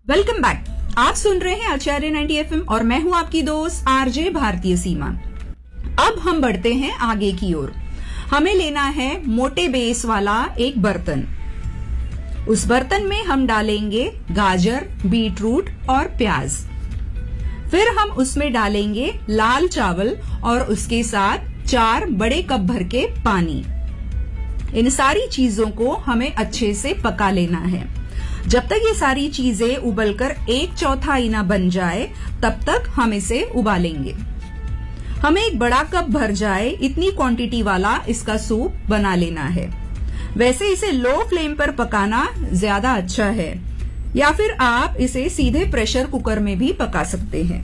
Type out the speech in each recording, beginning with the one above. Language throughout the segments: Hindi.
Welcome back. आप सुन रहे हैं आचार्य 90 एफएम और मैं हूं आपकी दोस्त आरजे भारतीय सीमा। अब हम बढ़ते हैं आगे की ओर। हमें लेना है मोटे बेस वाला एक बर्तन। उस बर्तन में हम डालेंगे गाजर, बीटरूट और प्याज। फिर हम उसमें डालेंगे लाल चावल और उसके साथ 4 बड़े कप भर के पानी। इन सारी चीजों को हमें अच्छे से पका लेना है। जब तक ये सारी चीजें उबलकर 1/4 ना बन जाए तब तक हम इसे उबालेंगे। हमें एक बड़ा कप भर जाए इतनी क्वांटिटी वाला इसका सूप बना लेना है। वैसे इसे लो फ्लेम पर पकाना ज्यादा अच्छा है, या फिर आप इसे सीधे प्रेशर कुकर में भी पका सकते हैं।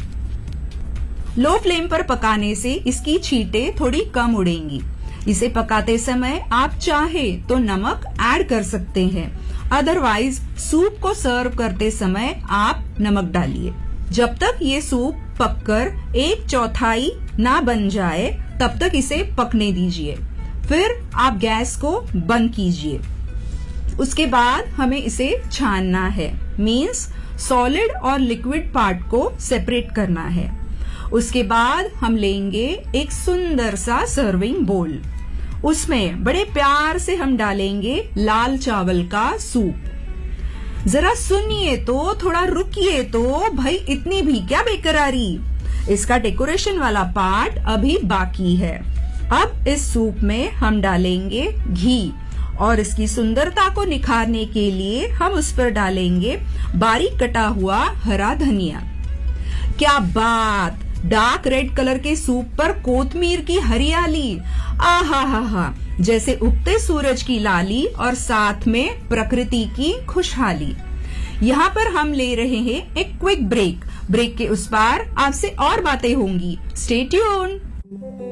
लो फ्लेम पर पकाने से इसकी छींटें थोड़ी कम उड़ेंगी। इसे पकाते समय आप चाहे तो नमक ऐड कर सकते हैं, अदरवाइज सूप को सर्व करते समय आप नमक डालिए। जब तक ये सूप पककर 1/4 ना बन जाए तब तक इसे पकने दीजिए। फिर आप गैस को बंद कीजिए। उसके बाद हमें इसे छानना है, मीन्स सॉलिड और लिक्विड पार्ट को सेपरेट करना है। उसके बाद हम लेंगे एक सुंदर सा सर्विंग बोल। उसमें बड़े प्यार से हम डालेंगे लाल चावल का सूप। जरा सुनिए तो, थोड़ा रुकिए तो, भाई इतनी भी क्या बेकरारी। इसका डेकोरेशन वाला पार्ट अभी बाकी है। अब इस सूप में हम डालेंगे घी और इसकी सुंदरता को निखारने के लिए हम उस पर डालेंगे बारीक कटा हुआ हरा धनिया। क्या बात! डार्क रेड कलर के सूप पर कोतमीर की हरियाली, आहा हा हा, जैसे उगते सूरज की लाली और साथ में प्रकृति की खुशहाली। यहाँ पर हम ले रहे हैं एक क्विक ब्रेक। ब्रेक के उस पार आपसे और बातें होंगी। Stay tuned.